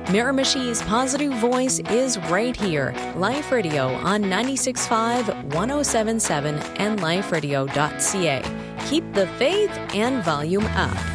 Miramichi's positive voice is right here. Life Radio on 96.5, 107.7, and liferadio.ca. Keep the faith and volume up.